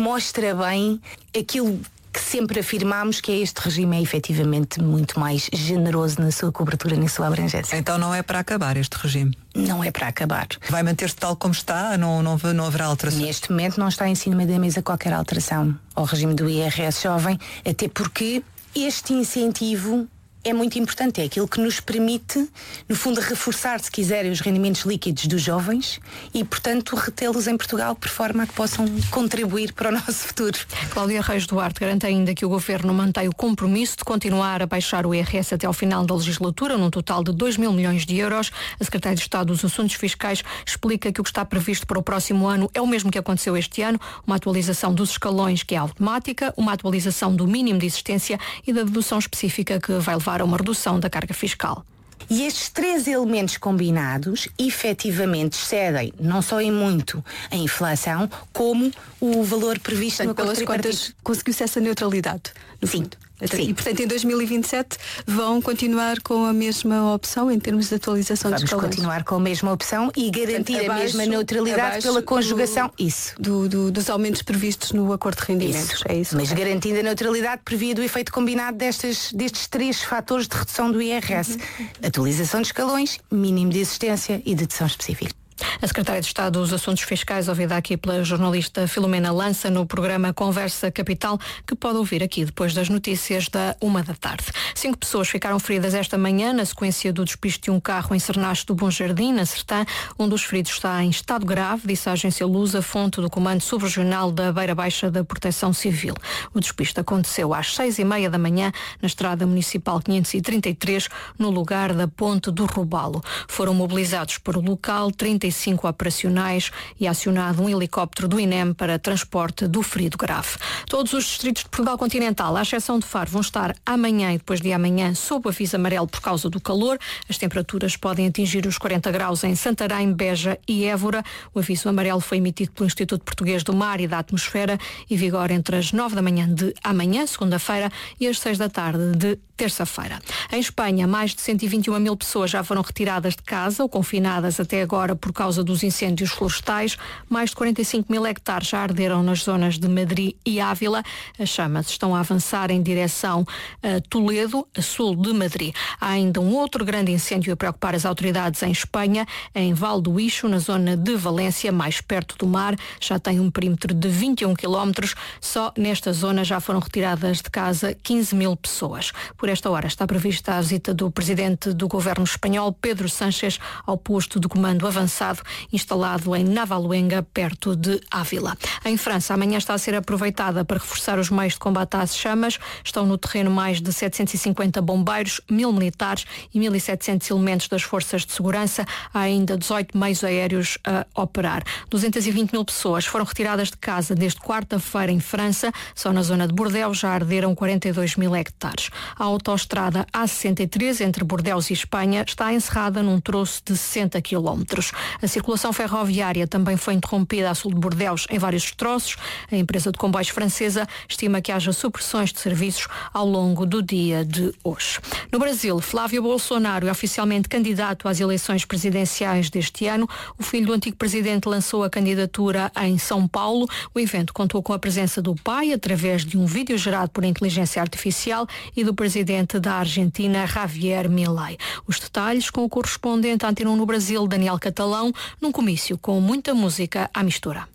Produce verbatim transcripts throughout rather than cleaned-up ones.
mostra bem aquilo que sempre afirmámos, que é este regime é efetivamente muito mais generoso na sua cobertura, na sua abrangência. Então não é para acabar este regime? Não é para acabar. Vai manter-se tal como está? Não, não, não haverá alteração? Neste momento não está em cima da mesa qualquer alteração ao regime do I R S jovem, até porque este incentivo é muito importante, é aquilo que nos permite, no fundo, reforçar, se quiserem, os rendimentos líquidos dos jovens e, portanto, retê-los em Portugal por forma a que possam contribuir para o nosso futuro. Cláudia Reis Duarte garante ainda que o Governo mantém o compromisso de continuar a baixar o I R S até ao final da legislatura, num total de dois mil milhões de euros. A Secretária de Estado dos Assuntos Fiscais explica que o que está previsto para o próximo ano é o mesmo que aconteceu este ano, uma atualização dos escalões que é automática, uma atualização do mínimo de existência e da dedução específica que vai levar a uma redução da carga fiscal. E estes três elementos combinados, efetivamente, excedem, não só em muito, a inflação, como o valor previsto no acordo tripartite. Conseguiu-se essa neutralidade, no Sim. fundo. Sim. E, portanto, em dois mil e vinte e sete vão continuar com a mesma opção em termos de atualização Vamos dos escalões? Vamos continuar com a mesma opção e garantir portanto, abaixo, a mesma neutralidade pela conjugação. Do, isso. Do, do, dos aumentos previstos no acordo de rendimentos. Isso. É isso. Mas garantindo a neutralidade previa do efeito combinado destes, destes três fatores de redução do I R S. Uhum. Atualização de escalões, mínimo de existência e dedução específica. A Secretária de Estado dos Assuntos Fiscais, ouvida aqui pela jornalista Filomena Lança no programa Conversa Capital, que pode ouvir aqui depois das notícias da uma da tarde. Cinco pessoas ficaram feridas esta manhã na sequência do despiste de um carro em Cernache do Bom Jardim, na Sertã. Um dos feridos está em estado grave, disse a agência Lusa, fonte do Comando Subregional da Beira Baixa da Proteção Civil. O despiste aconteceu às seis e meia da manhã na Estrada Municipal quinhentos e trinta e três, no lugar da Ponte do Robalo. Foram mobilizados para o local trinta e cinco operacionais e acionado um helicóptero do I N E M para transporte do ferido grave. Todos os distritos de Portugal continental, à exceção de Faro, vão estar amanhã e depois de amanhã sob aviso amarelo por causa do calor. As temperaturas podem atingir os quarenta graus em Santarém, Beja e Évora. O aviso amarelo foi emitido pelo Instituto Português do Mar e da Atmosfera e vigora entre as nove da manhã de amanhã, segunda-feira, e as seis da tarde de terça-feira. Em Espanha, mais de cento e vinte e uma mil pessoas já foram retiradas de casa ou confinadas até agora por causa dos incêndios florestais. Mais de quarenta e cinco mil hectares já arderam nas zonas de Madrid e Ávila. As chamas estão a avançar em direção a Toledo, a sul de Madrid. Há ainda um outro grande incêndio a preocupar as autoridades em Espanha, em Val do Ixo, na zona de Valência, mais perto do mar. Já tem um perímetro de vinte e um quilómetros. Só nesta zona já foram retiradas de casa quinze mil pessoas. Por esta hora está prevista a visita do presidente do governo espanhol, Pedro Sánchez, ao posto de comando avançado instalado em Navaluenga, perto de Ávila. Em França, amanhã está a ser aproveitada para reforçar os meios de combate às chamas. Estão no terreno mais de setecentos e cinquenta bombeiros, mil militares e mil e setecentos elementos das forças de segurança. Há ainda dezoito meios aéreos a operar. duzentas e vinte mil pessoas foram retiradas de casa desde quarta-feira em França. Só na zona de Bordeaux já arderam quarenta e dois mil hectares. A autoestrada A sessenta e três entre Bordeaux e Espanha está encerrada num troço de sessenta quilómetros. A circulação ferroviária também foi interrompida a sul de Bordeaux em vários troços. A empresa de comboios francesa estima que haja supressões de serviços ao longo do dia de hoje. No Brasil, Flávio Bolsonaro é oficialmente candidato às eleições presidenciais deste ano. O filho do antigo presidente lançou a candidatura em São Paulo. O evento contou com a presença do pai através de um vídeo gerado por inteligência artificial e do presidente da Argentina, Javier Milei. Os detalhes com o correspondente à Antena um no Brasil, Daniel Catalão, num comício com muita música à mistura.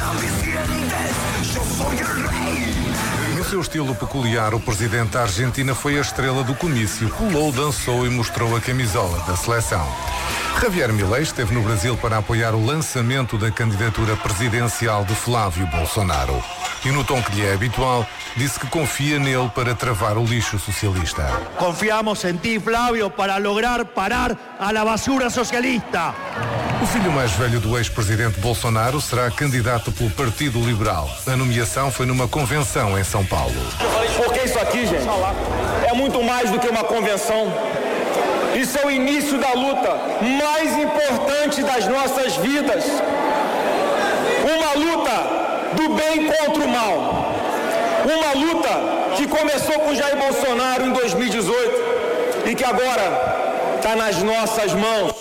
No seu estilo peculiar, o presidente da Argentina foi a estrela do comício. Pulou, dançou e mostrou a camisola da seleção. Javier Milei esteve no Brasil para apoiar o lançamento da candidatura presidencial de Flávio Bolsonaro. E no tom que lhe é habitual, disse que confia nele para travar o lixo socialista. Confiamos em ti, Flávio, para lograr parar a la basura socialista. O filho mais velho do ex-presidente Bolsonaro será candidato pelo Partido Liberal. A nomeação foi numa convenção em São Paulo. Porque isso aqui, gente, é muito mais do que uma convenção. Isso é o início da luta mais importante das nossas vidas. Uma luta do bem contra o mal. Uma luta que começou com Jair Bolsonaro em dois mil e dezoito e que agora está nas nossas mãos.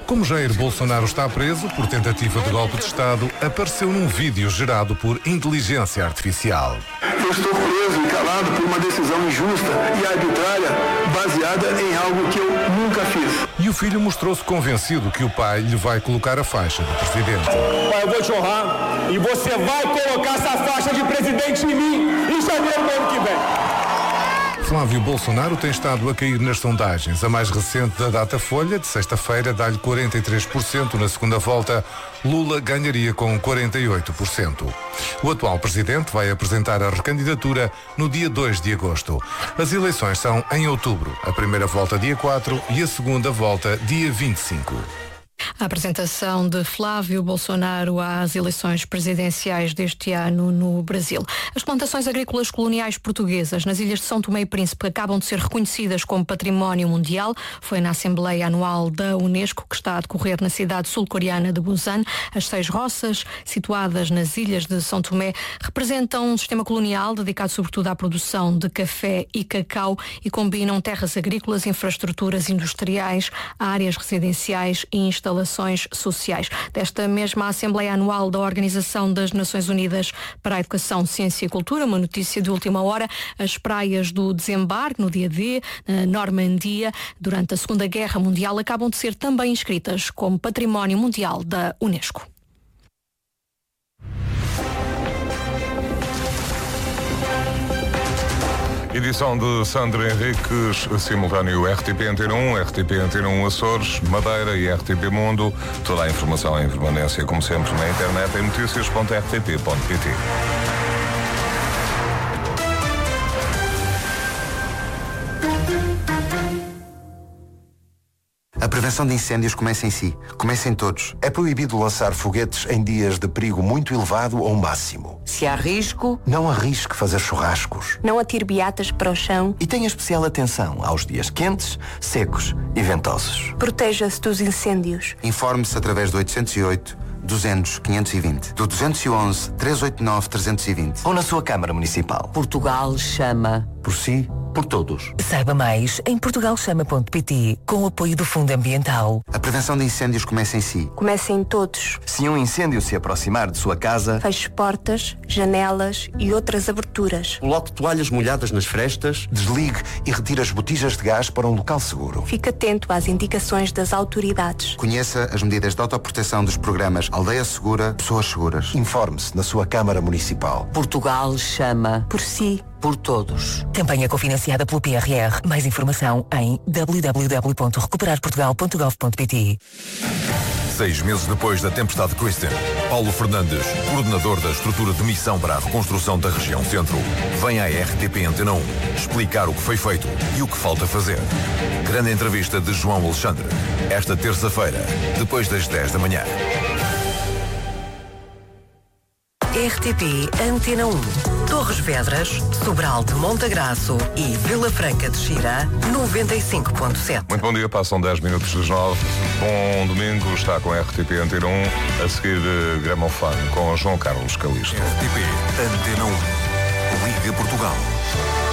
Como Jair Bolsonaro está preso por tentativa de golpe de Estado, apareceu num vídeo gerado por inteligência artificial. Eu estou preso e calado por uma decisão injusta e arbitrária, baseada em algo que eu nunca fiz. E o filho mostrou-se convencido que o pai lhe vai colocar a faixa de presidente. Pai, eu vou te honrar e você vai colocar essa faixa de presidente em mim em janeiro do ano que vem. Flávio Bolsonaro tem estado a cair nas sondagens. A mais recente da Datafolha, de sexta-feira, dá-lhe quarenta e três por cento. Na segunda volta, Lula ganharia com quarenta e oito por cento. O atual presidente vai apresentar a recandidatura no dia dois de agosto. As eleições são em outubro. A primeira volta dia quatro e a segunda volta dia vinte e cinco. A apresentação de Flávio Bolsonaro às eleições presidenciais deste ano no Brasil. As plantações agrícolas coloniais portuguesas nas ilhas de São Tomé e Príncipe acabam de ser reconhecidas como património mundial. Foi na Assembleia Anual da Unesco, que está a decorrer na cidade sul-coreana de Busan. As seis roças, situadas nas ilhas de São Tomé, representam um sistema colonial dedicado sobretudo à produção de café e cacau e combinam terras agrícolas, infraestruturas industriais, áreas residenciais e instalações instalações sociais. Desta mesma Assembleia Anual da Organização das Nações Unidas para a Educação, Ciência e Cultura, uma notícia de última hora, as praias do desembarque no dia D, na Normandia, durante a Segunda Guerra Mundial, acabam de ser também inscritas como Património Mundial da Unesco. Edição de Sandra Henriques, simultâneo R T P Antena um, R T P Antena um Açores, Madeira e R T P Mundo. Toda a informação em permanência, como sempre, na internet em notícias ponto r t p ponto p t. A prevenção de incêndios começa em si. Começa em todos. É proibido lançar foguetes em dias de perigo muito elevado ou máximo. Se há risco, não arrisque fazer churrascos. Não atire beatas para o chão. E tenha especial atenção aos dias quentes, secos e ventosos. Proteja-se dos incêndios. Informe-se através do oitocentos e oito, duzentos, quinhentos e vinte, do duzentos e onze, trezentos e oitenta e nove, trezentos e vinte ou na sua Câmara Municipal. Portugal chama. Por si, por todos. Saiba mais em portugal chama ponto p t, com o apoio do Fundo Ambiental. A prevenção de incêndios começa em si. Começa em todos. Se um incêndio se aproximar de sua casa, feche portas, janelas e outras aberturas. Coloque toalhas molhadas nas frestas, desligue e retire as botijas de gás para um local seguro. Fique atento às indicações das autoridades. Conheça as medidas de autoproteção dos programas Aldeia Segura, Pessoas Seguras. Informe-se na sua Câmara Municipal. Portugal chama. Por si, por todos. Campanha cofinanciada pelo P R R. Mais informação em w w w ponto recuperar portugal ponto gov ponto p t. Seis meses depois da tempestade Kristen, Paulo Fernandes, coordenador da estrutura de missão para a reconstrução da região centro, vem à R T P Antena um explicar o que foi feito e o que falta fazer. Grande entrevista de João Alexandre, esta terça-feira, depois das dez da manhã. R T P Antena um. Torres Vedras, Sobral de Montagraço e Vila Franca de Xira, noventa e cinco ponto sete. Muito bom dia, passam dez minutos das nove. Bom domingo, está com a R T P Antena um, a seguir de Gramofone com João Carlos Calisto. R T P Antena um. Liga Portugal.